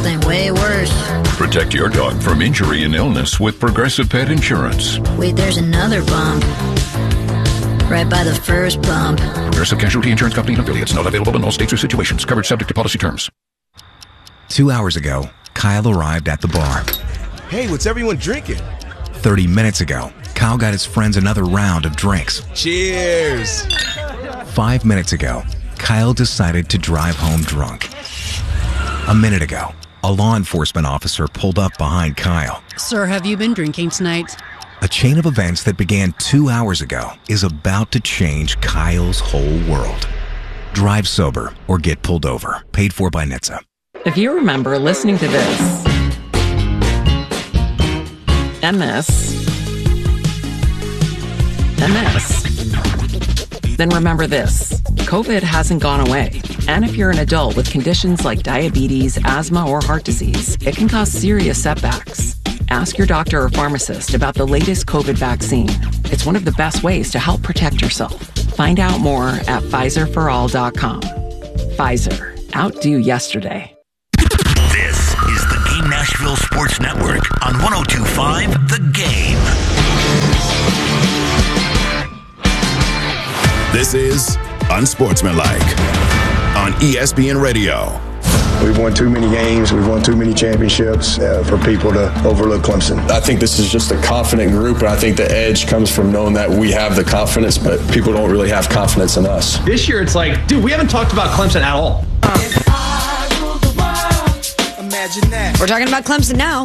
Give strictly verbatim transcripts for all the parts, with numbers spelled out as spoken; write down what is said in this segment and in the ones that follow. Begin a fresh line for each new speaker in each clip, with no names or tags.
something way worse.
Protect your dog from injury and illness with Progressive Pet Insurance.
Wait, there's another bump. Right by the first bump.
Progressive Casualty Insurance Company and affiliates. Not available in all states or situations. Coverage subject to policy terms.
Two hours ago, Kyle arrived at the bar.
Hey, what's everyone drinking?
Thirty minutes ago, Kyle got his friends another round of drinks.
Cheers!
Five minutes ago, Kyle decided to drive home drunk. A minute ago, a law enforcement officer pulled up behind Kyle.
Sir, have you been drinking tonight?
A chain of events that began two hours ago is about to change Kyle's whole world. Drive sober or get pulled over. Paid for by N H T S A.
If you remember listening to this and this and this, then remember this. COVID hasn't gone away. And if you're an adult with conditions like diabetes, asthma, or heart disease, it can cause serious setbacks. Ask your doctor or pharmacist about the latest COVID vaccine. It's one of the best ways to help protect yourself. Find out more at Pfizer for all dot com. Pfizer. Outdo yesterday.
This is the Game Nashville Sports Network on one oh two point five The Game.
This is Unsportsmanlike on E S P N Radio.
We've won too many games. We've won too many championships uh, for people to overlook Clemson.
I think this is just a confident group, and I think the edge comes from knowing that we have the confidence, but people don't really have confidence in us.
This year, it's like, dude, we haven't talked about Clemson at all.
We're talking about Clemson now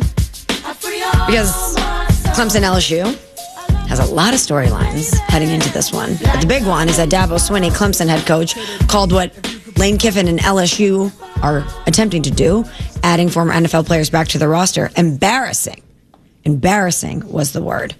because Clemson L S U has a lot of storylines heading into this one. But the big one is that Dabo Swinney, Clemson head coach, called what Lane Kiffin and L S U are attempting to do, adding former N F L players back to the roster, embarrassing. Embarrassing was the word.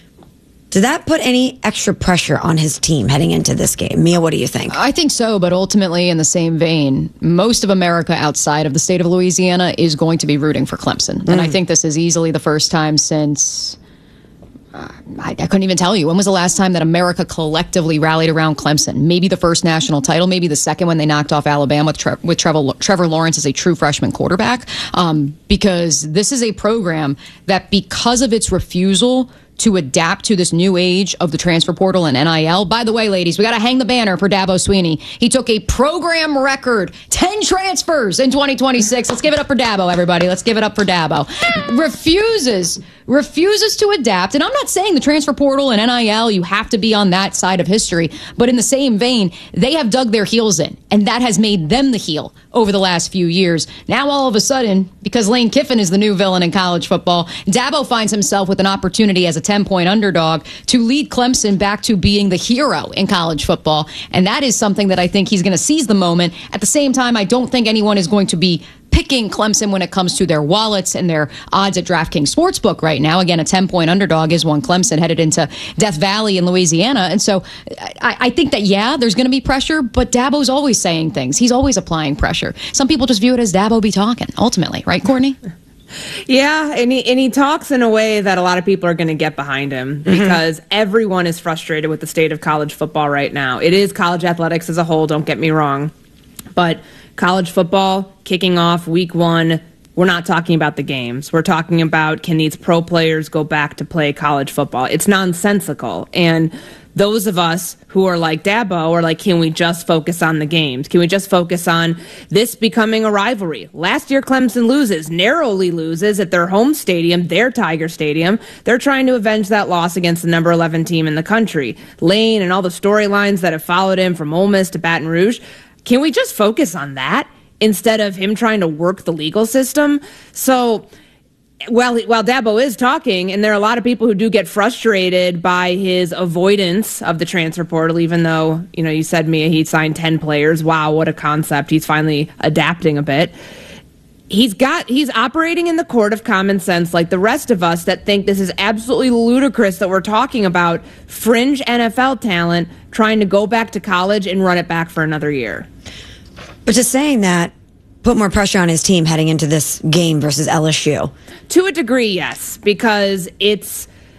Did that put any extra pressure on his team heading into this game? Mia, what do you think?
I think so, but ultimately, in the same vein, most of America outside of the state of Louisiana is going to be rooting for Clemson. Mm. And I think this is easily the first time since... Uh, I, I couldn't even tell you. When was the last time that America collectively rallied around Clemson? Maybe the first national title, maybe the second when they knocked off Alabama with, Tre- with Trevor, Trevor Lawrence as a true freshman quarterback. Um, because this is a program that, because of its refusal to adapt to this new age of the transfer portal and N I L. By the way, ladies, we got to hang the banner for Dabo Swinney. He took a program record, ten transfers in twenty twenty-six. Let's give it up for Dabo, everybody. Let's give it up for Dabo. Refuses, refuses to adapt. And I'm not saying the transfer portal and N I L, you have to be on that side of history. But in the same vein, they have dug their heels in, and that has made them the heel over the last few years. Now, all of a sudden, because Lane Kiffin is the new villain in college football, Dabo finds himself with an opportunity as a ten-point underdog to lead Clemson back to being the hero in college football. And that is something that I think he's going to seize the moment. At the same time, I don't think anyone is going to be picking Clemson when it comes to their wallets and their odds at DraftKings Sportsbook right now. Again, a ten-point underdog is one Clemson headed into Death Valley in Louisiana. And so I, I think that, yeah, there's going to be pressure, but Dabo's always saying things. He's always applying pressure. Some people just view it as Dabo be talking, ultimately. Right, Courtney?
Yeah, and he, and he talks in a way that a lot of people are going to get behind him because mm-hmm. everyone is frustrated with the state of college football right now. It is college athletics as a whole, don't get me wrong. But college football kicking off week one, we're not talking about the games. We're talking about, can these pro players go back to play college football? It's nonsensical. And those of us who are like Dabo are like, can we just focus on the games? Can we just focus on this becoming a rivalry? Last year, Clemson loses, narrowly loses at their home stadium, their Tiger Stadium. They're trying to avenge that loss against the number eleven team in the country. Lane and all the storylines that have followed him from Ole Miss to Baton Rouge. Can we just focus on that instead of him trying to work the legal system? So While, while Dabo is talking, and there are a lot of people who do get frustrated by his avoidance of the transfer portal, even though, you know, you said, Mia, he signed ten players. Wow, what a concept. He's finally adapting a bit. He's got, he's operating in the court of common sense like the rest of us that think this is absolutely ludicrous that we're talking about fringe N F L talent trying to go back to college and run it back for another year.
But just saying that, put more pressure on his team heading into this game versus L S U?
To a degree, yes, because it's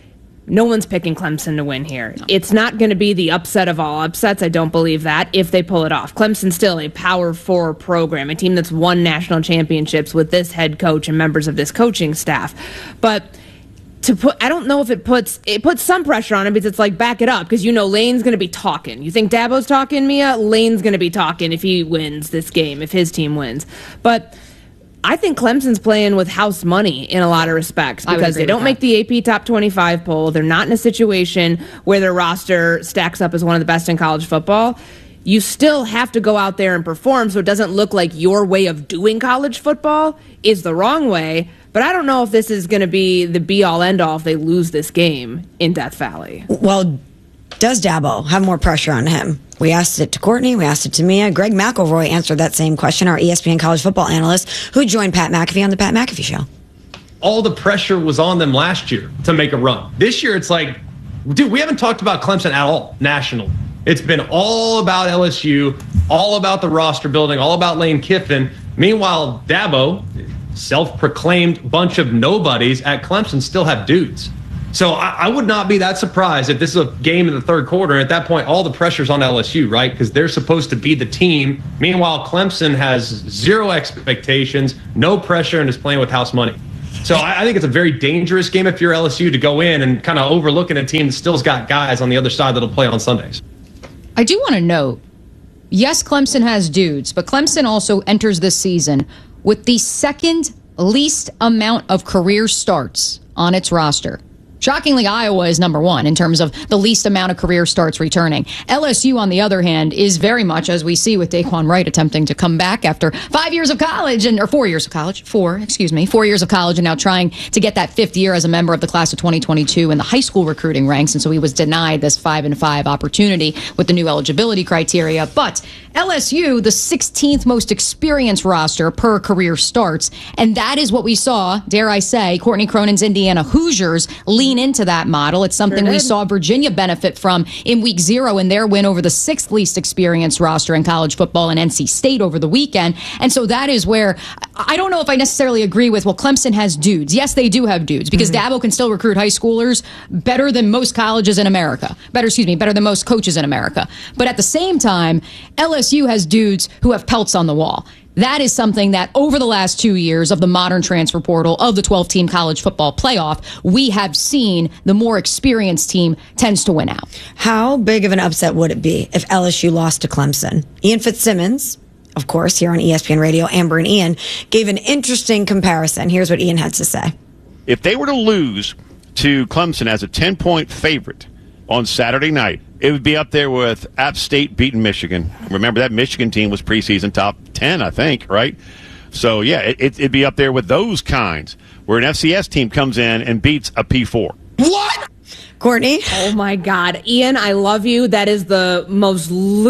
No one's picking Clemson to win here. No. It's not going to be the upset of all upsets. I don't believe that if they pull it off. Clemson's still a Power Four program, a team that's won national championships with this head coach and members of this coaching staff. But to put, I don't know if it puts it puts some pressure on him because it's like back it up because you know Lane's going to be talking. You think Dabo's talking, Mia? Lane's going to be talking if he wins this game, if his team wins. But I think Clemson's playing with house money in a lot of respects because they don't make the A P Top twenty-five poll. They're not in a situation where their roster stacks up as one of the best in college football. You still have to go out there and perform so it doesn't look like your way of doing college football is the wrong way. But I don't know if this is going to be the be-all, end-all if they lose this game in Death Valley.
Well, does Dabo have more pressure on him? We asked it to Courtney. We asked it to Mia. Greg McElroy answered that same question, our E S P N college football analyst who joined Pat McAfee on the Pat McAfee Show.
All the pressure was on them last year to make a run. This year, it's like, dude, we haven't talked about Clemson at all national. It's been all about L S U, all about the roster building, all about Lane Kiffin. Meanwhile, Dabo, self-proclaimed bunch of nobodies at Clemson, still have dudes. So I, I would not be that surprised if this is a game in the third quarter. And at that point, all the pressure's on L S U, right? Because they're supposed to be the team. Meanwhile, Clemson has zero expectations, no pressure, and is playing with house money. So I, I think it's a very dangerous game if you're L S U to go in and kind of overlooking a team that still's got guys on the other side that'll play on Sundays.
I do want to note, yes, Clemson has dudes, but Clemson also enters this season with the second least amount of career starts on its roster. Shockingly, Iowa is number one in terms of the least amount of career starts returning. L S U, on the other hand, is very much, as we see with Daquan Wright attempting to come back after five years of college, and or four years of college, four, excuse me, four years of college, and now trying to get that fifth year as a member of the class of twenty twenty-two in the high school recruiting ranks, and so he was denied this five and five opportunity with the new eligibility criteria. But L S U, the sixteenth most experienced roster per career starts, and that is what we saw, dare I say, Courtney Cronin's Indiana Hoosiers lean into that model. It's something sure we saw Virginia benefit from in week zero in their win over the sixth least experienced roster in college football and N C State over the weekend. And so that is where I don't know if I necessarily agree with, well, Clemson has dudes. Yes, they do have dudes because mm-hmm. Dabo can still recruit high schoolers better than most colleges in America. Better, excuse me, better than most coaches in America. But at the same time, L S U has dudes who have pelts on the wall. That is something that over the last two years of the modern transfer portal of the twelve-team college football playoff, we have seen the more experienced team tends to win out.
How big of an upset would it be if L S U lost to Clemson? Ian Fitzsimmons, of course, here on E S P N Radio, Amber and Ian, gave an interesting comparison. Here's what Ian had to say.
If they were to lose to Clemson as a ten-point favorite on Saturday night, it would be up there with App State beating Michigan. Remember, that Michigan team was preseason top ten, I think, right? So, yeah, it, it'd be up there with those kinds, where an F C S team comes in and beats a P four.
What? Courtney?
Oh, my God. Ian, I love you. That is the most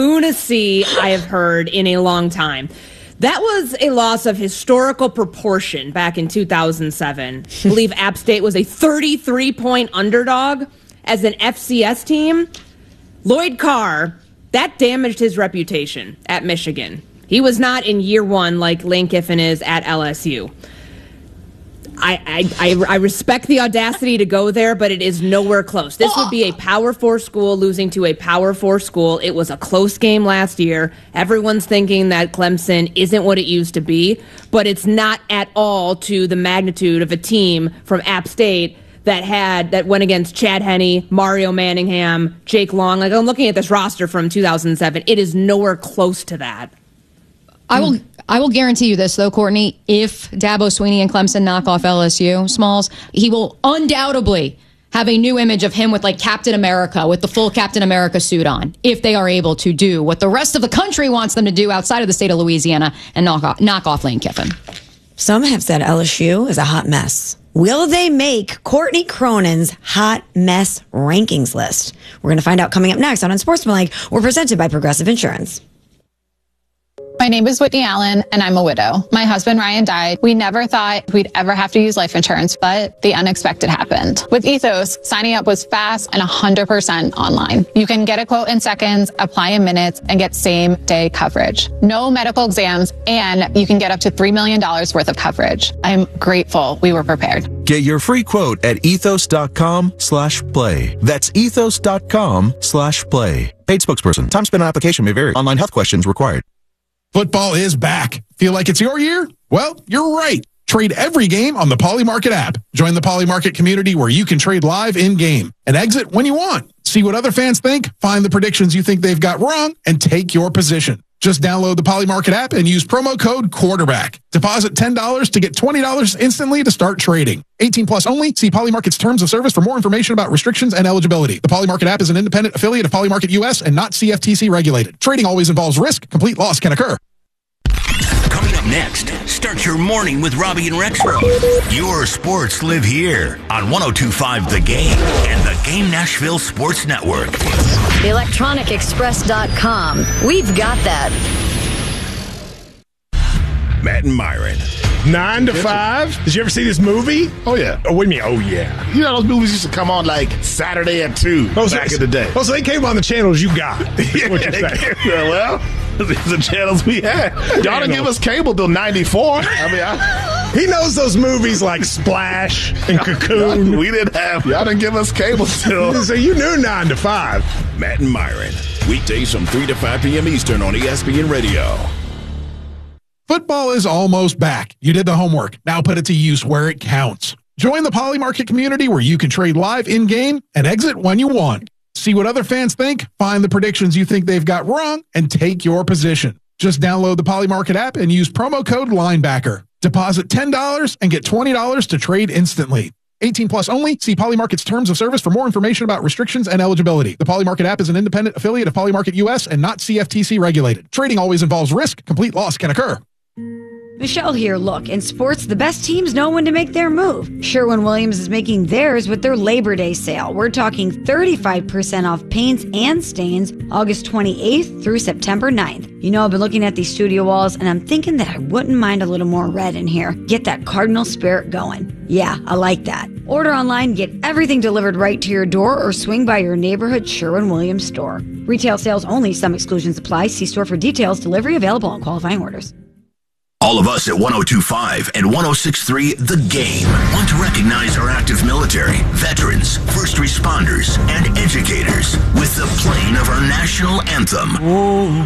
lunacy I have heard in a long time. That was a loss of historical proportion back in two thousand seven. I believe App State was a thirty-three point underdog as an F C S team. Lloyd Carr, that damaged his reputation at Michigan. He was not in year one like Lane Kiffin is at L S U. I, I, I, I respect the audacity to go there, but it is nowhere close. This would be a Power Four school losing to a Power Four school. It was a close game last year. Everyone's thinking that Clemson isn't what it used to be, but it's not at all to the magnitude of a team from App State that had that went against Chad Henne, Mario Manningham, Jake Long. Like, I'm looking at this roster from two thousand seven. It is nowhere close to that.
I will I will guarantee you this, though, Courtney. If Dabo Swinney and Clemson knock off L S U, Smalls, he will undoubtedly have a new image of him with, like, Captain America, with the full Captain America suit on, if they are able to do what the rest of the country wants them to do outside of the state of Louisiana and knock off, knock off Lane Kiffin.
Some have said L S U is a hot mess. Will they make Courtney Cronin's hot mess rankings list? We're going to find out coming up next on Unsportsmanlike. We're presented by Progressive Insurance.
My name is Whitney Allen, and I'm a widow. My husband, Ryan, died. We never thought we'd ever have to use life insurance, but the unexpected happened. With Ethos, signing up was fast and one hundred percent online. You can get a quote in seconds, apply in minutes, and get same-day coverage. No medical exams, and you can get up to three million dollars worth of coverage. I'm grateful we were prepared.
Get your free quote at ethos.com slash play. That's ethos.com slash play. Paid spokesperson. Time spent on application may vary. Online health questions required.
Football is back. Feel like it's your year? Well, you're right. Trade every game on the Polymarket app. Join the Polymarket community where you can trade live in-game and exit when you want. See what other fans think, find the predictions you think they've got wrong, and take your position. Just download the Polymarket app and use promo code quarterback. Deposit ten dollars to get twenty dollars instantly to start trading. eighteen plus only. See Polymarket's terms of service for more information about restrictions and eligibility. The Polymarket app is an independent affiliate of Polymarket U S and not C F T C regulated. Trading always involves risk. Complete loss can occur.
Coming up next, start your morning with Robbie and Rexro. Your sports live here on one oh two point five The Game and the Game Nashville Sports Network.
electronic express dot com. We've got that.
Matt and Myron. Nine to five. Did you ever see this movie?
Oh, yeah.
Oh, what do you mean, oh, yeah?
You know, those movies used to come on like Saturday at two
oh,
back
so,
in the day.
Oh, so they came on the channels you got.
Yeah,
what you're saying.
Yeah, well, these are the channels we had. Y'all didn't give us cable till ninety-four. I mean, I...
He knows those movies like Splash and Cocoon.
We didn't have, y'all didn't give us cable till.
So you knew nine to five.
Matt and Myron. Weekdays from three to five p.m. Eastern on E S P N Radio.
Football is almost back. You did the homework. Now put it to use where it counts. Join the Polymarket community where you can trade live in-game and exit when you want. See what other fans think, find the predictions you think they've got wrong, and take your position. Just download the Polymarket app and use promo code linebacker. Deposit ten dollars and get twenty dollars to trade instantly. eighteen plus only. See Polymarket's terms of service for more information about restrictions and eligibility. The Polymarket app is an independent affiliate of Polymarket U S and not C F T C regulated. Trading always involves risk. Complete loss can occur.
Michelle here. Look, in sports, the best teams know when to make their move. Sherwin-Williams is making theirs with their Labor Day sale. We're talking thirty-five percent off paints and stains August twenty-eighth through September ninth. You know, I've been looking at these studio walls, and I'm thinking that I wouldn't mind a little more red in here. Get that Cardinal spirit going. Yeah, I like that. Order online, get everything delivered right to your door, or swing by your neighborhood Sherwin-Williams store. Retail sales only. Some exclusions apply. See store for details. Delivery available on qualifying orders.
All of us at one oh two point five and one oh six point three The Game want to recognize our active military, veterans, first responders, and educators with the playing of our national anthem.